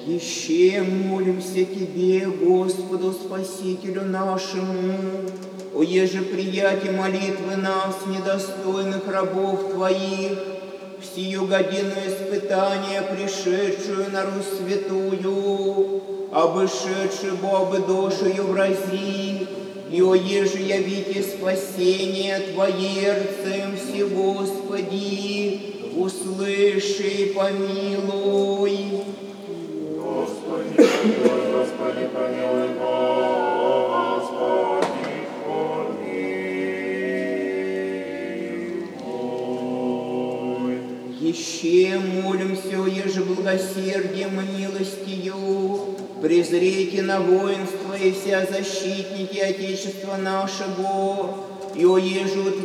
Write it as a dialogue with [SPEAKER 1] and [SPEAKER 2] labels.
[SPEAKER 1] Еще молимся Тебе, Господу Спасителю нашему, о еже приятие молитвы нас, недостойных рабов Твоих, в сию годину испытания, пришедшую на Русь святую, обышедшую Бобы душою в рази, и о еже явите спасение Твое рцем все, Господи, услыши и помилуй.
[SPEAKER 2] Господи, Господи, помилуй, Господи, помилуй.
[SPEAKER 1] Еще молимся, о еже благосердием и милостью, презрите на воинство и вся защитники Отечества нашего, и о еже